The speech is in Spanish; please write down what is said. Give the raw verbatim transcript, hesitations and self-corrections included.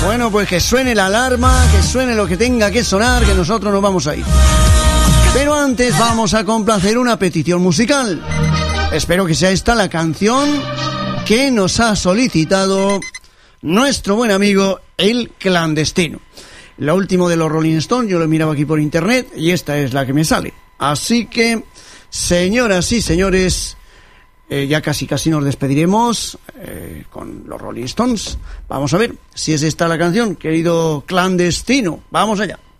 Bueno, pues que suene la alarma, que suene lo que tenga que sonar, que nosotros nos vamos a ir. Pero antes vamos a complacer una petición musical. Espero que sea esta la canción que nos ha solicitado nuestro buen amigo El Clandestino. Lo último de los Rolling Stones, yo lo he mirado aquí por internet y esta es la que me sale. Así que, señoras y señores, eh, ya casi casi nos despediremos eh, con los Rolling Stones. Vamos a ver si es esta la canción, querido Clandestino. Vamos allá.